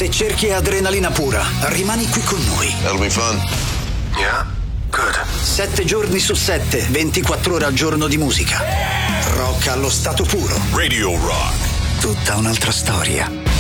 Se cerchi adrenalina pura, rimani qui con noi. That'll be fun. Yeah? Good. 7 giorni su 7, 24 ore al giorno di musica. Rock allo stato puro. Radio Rock. Tutta un'altra storia.